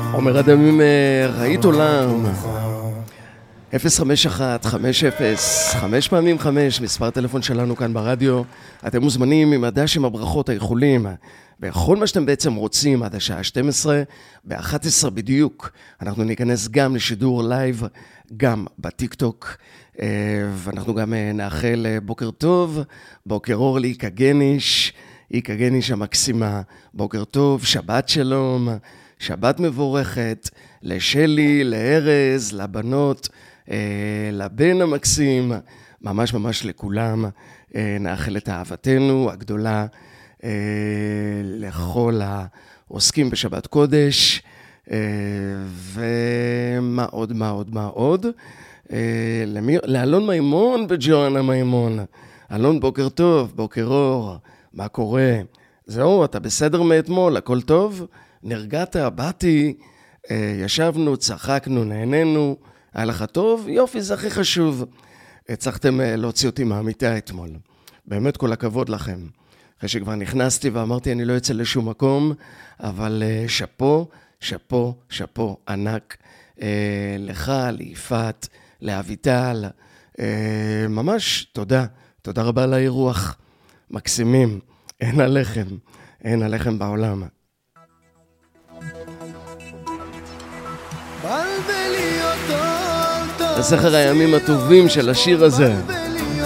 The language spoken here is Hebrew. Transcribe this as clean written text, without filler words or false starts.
עומר אדמים, ראית עולם 051-50-5 פעמים 5, מספר טלפון שלנו כאן ברדיו. אתם מוזמנים עם הדש עם הברכות, האיחולים בכל מה שאתם בעצם רוצים עד השעה 12. ב-11 בדיוק אנחנו ניכנס גם לשידור לייב, גם בטיק-טוק, ואנחנו גם נאחל בוקר טוב, בוקר אור לאיקה גניש, איקה גניש המקסימה, בוקר טוב, שבת שלום, שבת מבורכת, לשלי, לארז, לבנות, לבן המקסים, ממש ממש לכולם. נאחל את אהבתנו הגדולה לכל העוסקים בשבת קודש, ומה עוד, מה עוד, מה עוד? לאלון מימון וג'ואנה מימון. אלון, בוקר טוב, בוקר אור, מה קורה? זהו, אתה בסדר מאתמול, הכל טוב? נרגעת, באתי, ישבנו, צחקנו, נהנינו, היה לך טוב? יופי, זה הכי חשוב. הצלחתם להוציא אותי מהמיטה אתמול. באמת כל הכבוד לכם. אחרי שכבר נכנסתי ואמרתי אני לא יוצא לשום מקום, אבל שפו, שפו, שפו ענק לך, ליפת, לאביטל. ממש תודה, תודה רבה על האירוח. מקסימים, אין עליכם, אין עליכם בעולם. לזכר הימים הטובים של השיר הזה.